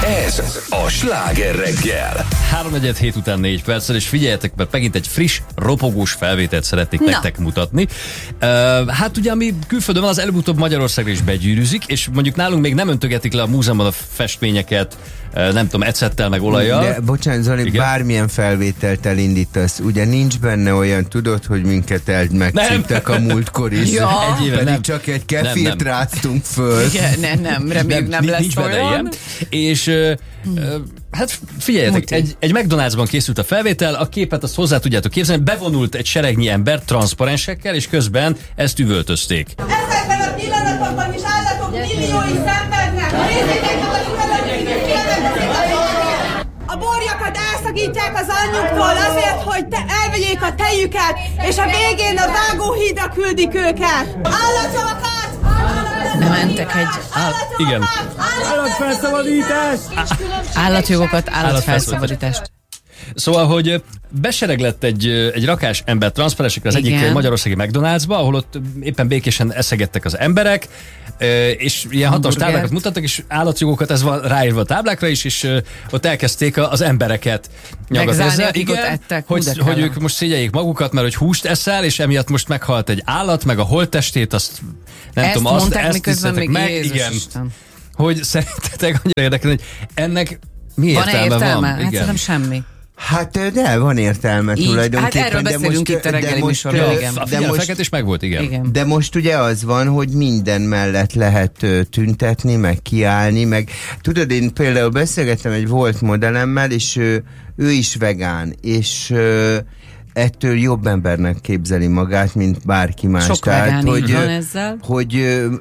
Ez a Sláger reggel. 3-4 után 4 perccel, és figyeljetek, mert megint egy friss, ropogós felvételt szeretnék nektek mutatni. Hát ugye, ami külföldön van, az előbb-utóbb Magyarországra is begyűrűzik, és mondjuk nálunk még nem öntögetik le a múzeumban a festményeket, nem tudom, ecettel meg olajjal. De bocsánat, Zoli, igen? Bármilyen felvételt elindítasz, ugye nincs benne olyan, tudod, hogy minket megciptek a múltkor is. Ja. Egy éve Pedig nem. csak egy kefirt ráztunk föl. Igen, nem, reméljük nem lesz nincs benne olyan. ilyen. És hát figyeljetek, egy McDonald'sban készült a felvétel, a képet azt hozzá tudjátok képzelni, bevonult egy seregnyi ember transzparensekkel, és közben ezt üvöltözték. Ezekben a pillanatokban is állatok milliói szenvednek. Nézzétek meg a a borjakat elszakítják az anyjuktól azért, hogy elvegyék a tejüket, és a végén a vágóhídra küldik őket. Állatokat! Bementek egy Igen. Állatfelszabadítás! állatjogokat, állatfelszabadítást. Szóval, hogy besereglett egy rakás ember transzparensekre az Igen. egyik magyarországi McDonald'sba, ahol ott éppen békésen eszegettek az emberek, és ilyen hatalmas táblákat mutattak, és állatjogokat, ez van ráírva a táblákra is, és ott elkezdték az embereket nyaggatni ezzel. akik ott ettek, hogy ők most szégyeljék magukat, mert hogy húst eszel, és emiatt most meghalt egy állat, meg a holttestét, azt nem Ezt tudom, mondták, ezt miközben még meg. Jézus Igen. Isten. Hogy szerintetek annyira érdekel, hogy ennek mi Van-e értelme? van? Hát szerintem semmi. Hát de van értelme Így, tulajdonképpen. hát erről beszélünk itt a reggeli műsorban, igen. A figyelmefeket is megvolt, igen. Igen. De most ugye az van, hogy minden mellett lehet tüntetni, meg kiállni, meg tudod, én például beszélgettem egy volt modellemmel, és ő is vegán, és ettől jobb embernek képzeli magát, mint bárki más. Sok vegán így van ezzel. Hogy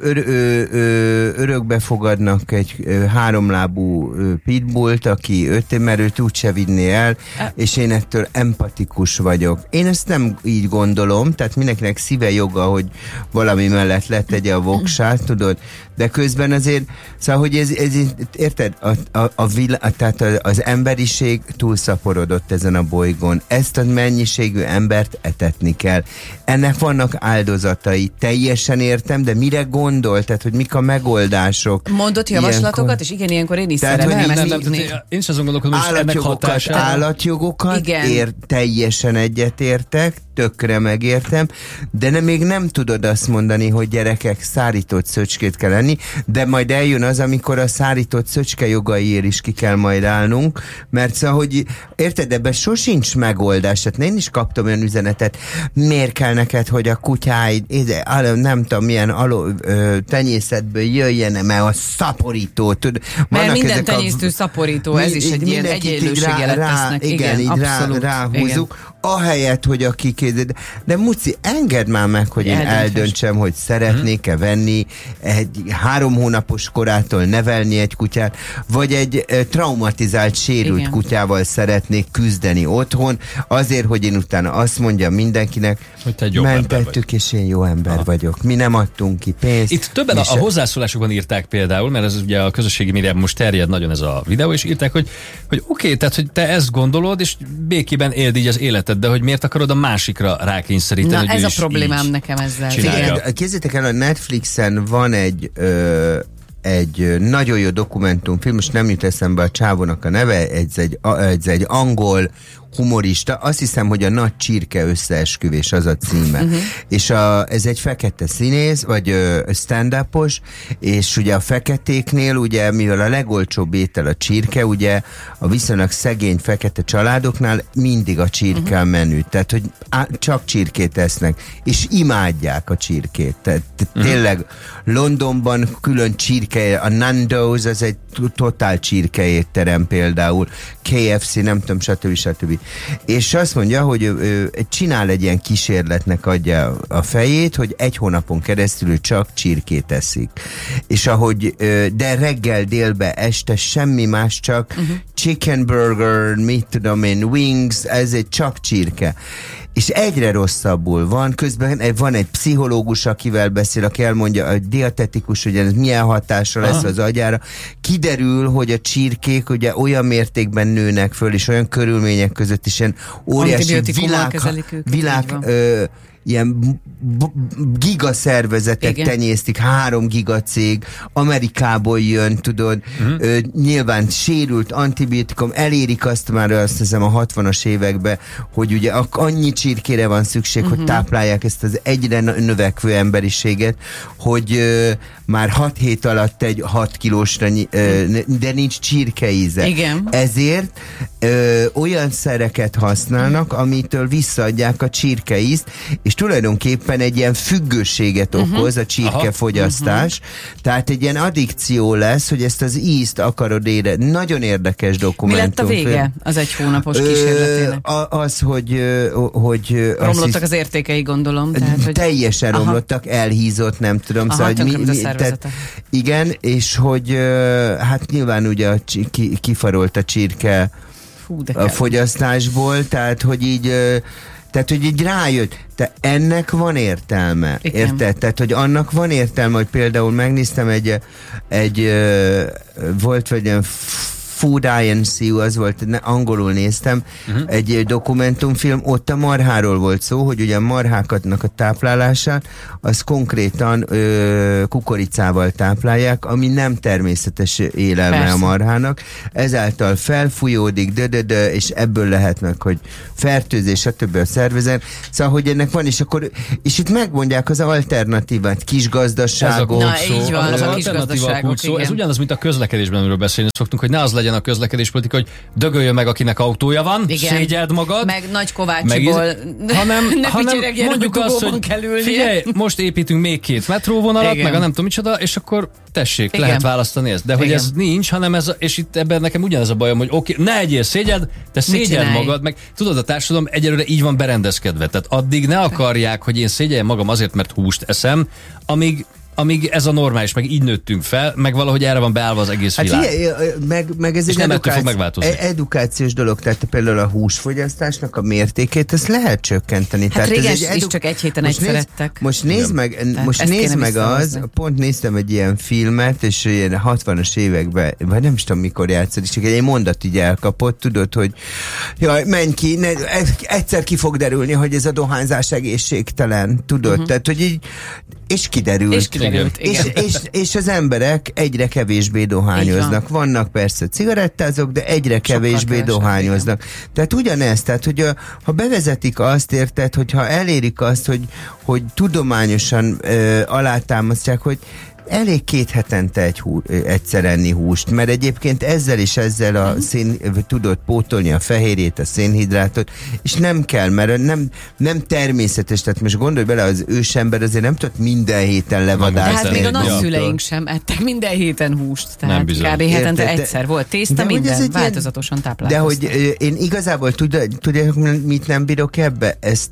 örökbe fogadnak egy háromlábú pitbullt, aki mert őt úgyse vinné el, és én ettől empatikus vagyok. Én ezt nem így gondolom, tehát mindenkinek szíve joga, hogy valami mellett letegye a voksát, tudod, de közben azért, szóval, hogy ez érted, tehát az emberiség túlszaporodott ezen a bolygón. Ezt a mennyiségű embert etetni kell. Ennek vannak áldozatai. Teljesen értem, de mire gondol? Tehát, hogy mik a megoldások? Mondott javaslatokat, és igen, ilyenkor én is szeretem ezt tudni. Én is azon gondolkodom, hogy ennek hatására. Állatjogokat teljesen egyetértek, tökre megértem, de még nem tudod azt mondani, hogy gyerekek, szárított szöcskét kell enni, de majd eljön az, amikor a szárított szöcske jogaiért is ki kell majd állnunk, mert szóval, hogy érted, ebben sosincs megoldás, tehát én is kaptam olyan üzenetet, miért kell neked, hogy a kutyáid nem tudom milyen tenyészetből jöjjene, mert a szaporító, tud. Mert minden tenyésztő szaporító, ez is egy ilyen egyenlőségjelet tesznek. Igen, így abszolút. ráhúzzuk. Ahelyett, hogy akik... De Muci, engedd már meg, hogy én eldöntsem, hogy szeretnék-e venni egy 3 hónapos korától nevelni egy kutyát, vagy egy traumatizált, sérült kutyával szeretnék küzdeni otthon, azért, hogy én utána azt mondjam mindenkinek, hogy mentettük, és én jó ember vagyok. Mi nem adtunk ki pénzt. Itt többen a hozzászólásokban írták például, mert ez ugye a közösségi médiában most terjed nagyon ez a videó, és írták, hogy oké, tehát, hogy te ezt gondolod, és békében éld így az életed, de hogy miért akarod a másikra rákényszeríteni? Na, ez a problémám nekem ezzel. Képzeljétek el, a Netflixen van egy nagyon jó dokumentumfilm, most nem jut eszembe a csávónak a neve, ez egy angol humorista, azt hiszem, hogy a Nagy Csirke összeesküvés az a címe. És ez egy fekete színész, vagy stand-upos, és ugye a feketéknél, ugye, mivel a legolcsóbb étel a csirke, ugye a viszonylag szegény fekete családoknál mindig a csirke a menü. Tehát, hogy csak csirkét esznek, és imádják a csirkét. Tehát tényleg Londonban külön csirke, a Nando's, az egy totál csirke étterem például, KFC, nem tudom, stb. És azt mondja, hogy ő csinál egy ilyen kísérletnek adja a fejét, hogy 1 hónapon keresztül ő csak csirkét eszik. És ahogy, de reggel, délbe, este semmi más, csak chicken burger, mit tudom én, wings, ez egy csak csirke. És egyre rosszabbul van, közben van egy pszichológus, akivel beszél, aki elmondja, a dietetikus, hogy ez milyen hatással lesz az agyára. Kiderül, hogy a csirkék ugye olyan mértékben nőnek föl, és olyan körülmények között is ilyen óriási ilyen gigaszervezetek tenyésztik, 3 gigacég, Amerikából jön, tudod, nyilván sérült antibiotikum, elérik azt már, azt hiszem a 60-as években, hogy ugye annyi csirkére van szükség, hogy táplálják ezt az egyre növekvő emberiséget, hogy már 6 hét alatt egy 6 kilósra, de nincs csirkeíze. Igen. Ezért olyan szereket használnak, amitől visszaadják a csirkeízt, és tulajdonképpen egy ilyen függőséget okoz a csirkefogyasztás. Tehát egy ilyen addikció lesz, hogy ezt az ízt akarod érezni. Nagyon érdekes dokumentum. Mi lett a vége az 1 hónapos kísérletének? Az, hogy romlottak az értékei, gondolom. Tehát, hogy... Teljesen romlottak, elhízott, nem tudom. Szóval, igen, és hogy hát nyilván ugye kifarolt a csirke a fogyasztásból, tehát hogy így rájött. De ennek van értelme. Érted? Tehát, hogy annak van értelme, hogy például megnéztem volt vagy ilyen Food INC, az volt, angolul néztem, egy dokumentumfilm, ott a marháról volt szó, hogy ugye a marháknak a táplálását, az konkrétan kukoricával táplálják, ami nem természetes élelme. Persze. A marhának. Ezáltal felfújódik, és ebből lehet meg, hogy fertőzés, stb. A szervezen. Szóval, hogy ennek van, és itt megmondják az alternatívát, kisgazdaságok. Így van, az kisgazdaságok. Ez ugyanaz, mint a közlekedésben, amiről beszélni szoktunk, hogy ne az legyen a közlekedéspolitika, hogy dögöljön meg, akinek autója van, szégyeld magad. Meg Nagy Kovácsiból hanem mondjuk azt, hogy figyelj, most építünk még 2 metróvonalat, meg a nem tudom micsoda, és akkor tessék, lehet választani ezt. De hogy ez nincs, hanem és itt ebben nekem ugyanez a bajom, hogy oké, ne egyél szégyeld, te szégyeld magad, meg tudod, a társadalom egyelőre így van berendezkedve. Tehát addig ne akarják, hogy én szégyeljem magam azért, mert húst eszem, amíg ez a normális, meg így nőttünk fel, meg valahogy erre van beállva az egész világ. Meg ez egy edukációs dolog, tehát például a húsfogyasztásnak a mértékét, ezt lehet csökkenteni. Hát régen is csak egy héten egyszer ettek. Most nézd meg pont néztem egy ilyen filmet, és ilyen 60-as években, vagy nem is tudom mikor játszott, és csak egy mondat így elkapott, tudod, hogy jaj, menj ki, egyszer ki fog derülni, hogy ez a dohányzás egészségtelen, tudod, tehát, hogy így, és kiderült. És az emberek egyre kevésbé dohányoznak. Vannak persze cigarettázók, de egyre kevésbé dohányoznak. Tehát ugyanez, tehát hogy ha bevezetik azt, érted, hogyha elérik azt, hogy tudományosan alátámasztják, hogy elég 2 hetente egyszer enni húst, mert egyébként ezzel a tudod pótolni a fehérjét, a szénhidrátot, és nem kell, mert nem természetes, tehát most gondolj bele, az ősember azért nem tudott minden héten levadászni. Hát még a nagyszüleink sem ettek minden héten húst, tehát kb. Hetente egyszer volt tészta, minden változatosan táplálkoztak. De hogy én igazából tudjátok, mit nem bírok ebbe? Ezt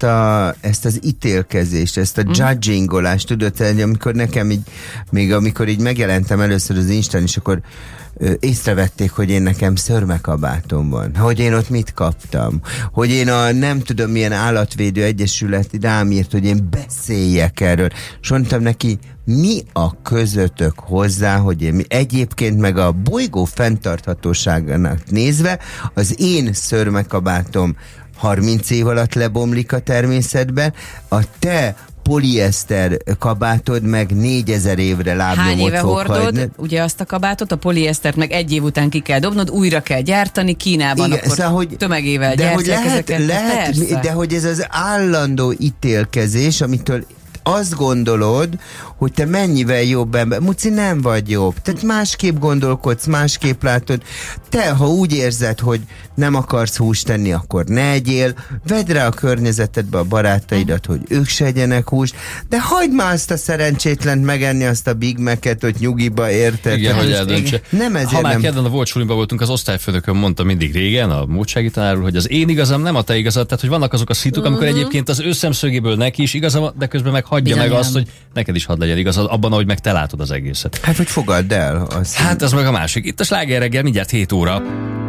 az ítélkezést, ezt a judgingolást, tudod, amikor nekem így amikor így megjelentem először az Instán, és akkor észrevették, hogy én nekem szörmekabátom van, hogy én ott mit kaptam, hogy én a nem tudom milyen állatvédő egyesület rám írt, hogy én beszéljek erről, és mondtam neki, mi a közöttök hozzá, hogy én egyébként meg a bolygó fenntarthatóságának nézve az én szörmekabátom 30 év alatt lebomlik a természetben, a te polieszter kabátod meg 4000 évre lábnyomot Hány éve fog hordod, hagyni. ugye azt a kabátot, a poliesztert meg 1 év után ki kell dobnod, újra kell gyártani, Kínában igen, akkor szóval, tömegével gyártják ezeket. De hogy ez az állandó ítélkezés, amitől azt gondolod, hogy te mennyivel jobb ember. Muci, nem vagy jobb. Tehát másképp gondolkodsz, másképp látod. Te, ha úgy érzed, hogy nem akarsz húst tenni, akkor ne egyél. Vedd rá a környezetedbe a barátaidat, hogy ők se egyenek húst. De hagyd már azt a szerencsétlent megenni azt a Big Mac-et, hogy nyugiba, érted? Igen, hogy eldöntse. Nem ezért ha már kedden a volt suliban voltunk, az osztályfőnökön mondta mindig régen, a módsági tanár úr, hogy az én igazam nem a te igazad. Tehát, hogy vannak azok a szituk, amikor egyébként az ő szemszögéből neki is igazam, de közben meg hagyja meg azt, hogy neked is hadd legyen igazad abban, ahogy meg te látod az egészet. Hát, hogy fogadd el. Hát ez meg a másik. Itt a Sláger reggel, mindjárt 7 óra.